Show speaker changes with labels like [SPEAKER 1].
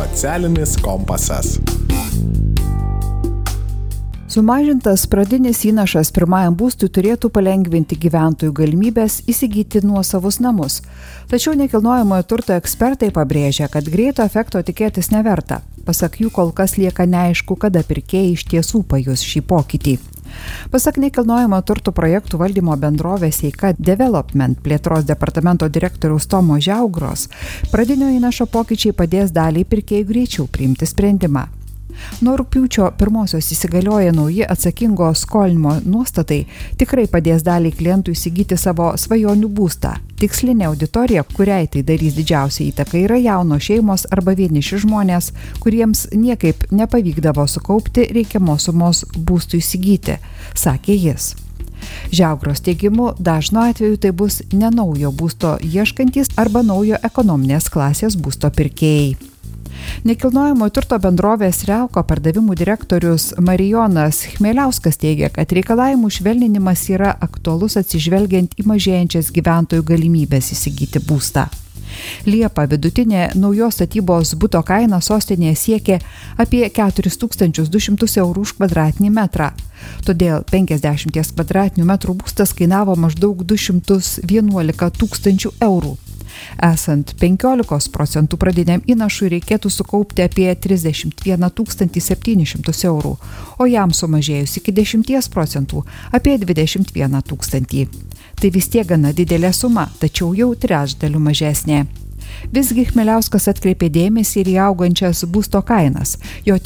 [SPEAKER 1] Socialinis kompasas.
[SPEAKER 2] Sumažintas pradinis įnašas pirmajam būstui turėtų palengvinti gyventojų galimybės įsigyti nuosavus namus. Tačiau nekilnojamojo turto ekspertai pabrėžia, kad greito efekto tikėtis neverta. Pasak jų, kol kas lieka neaišku, kada pirkėjai iš tiesų pajus šį pokytį. Pasak nekilnojamo turto projektų valdymo bendrovės Eika Development plėtros departamento direktoriaus Tomo Žiaugros, pradinio įnašo pokyčiai padės daliai pirkėjų greičiau priimti sprendimą. Nuo rugpjūčio 1 įsigalioja nauji atsakingo skolinimo nuostatai, tikrai padės daliai klientų įsigyti savo svajonių būstą. Tikslinė auditorija, kuriai tai darys didžiausią įtaką, yra jaunos šeimos arba vieniši žmonės, kuriems niekaip nepavykdavo sukaupti reikiamos sumos būstui įsigyti, sakė jis. Žiaugros teigimu, dažnu atveju tai bus ne naujo būsto ieškantys arba naujo ekonominės klasės būsto pirkėjai. Nekilnojamo turto bendrovės Relko pardavimų direktorius Marijonas Chmieliauskas teigia, kad reikalavimų švelninimas yra aktualus atsižvelgiant į mažėjančias gyventojų galimybės įsigyti būstą. Liepą vidutinė naujos statybos buto kaina sostinėje siekė apie 4200 eurų už kvadratinį metrą. Todėl 50 kvadratinių metrų būstas kainavo maždaug 211 tūkstančių eurų. Esant 15% pradiniam įnašui reikėtų sukaupti apie 31 700 eurų, o jam sumažėjus iki 10% apie 21 000. Tai vis tiek gana didelė suma, tačiau jau trečdaliu mažesnė. Visgi Chmieliauskas atkreipė dėmesį ir į augančias būsto kainas. Jo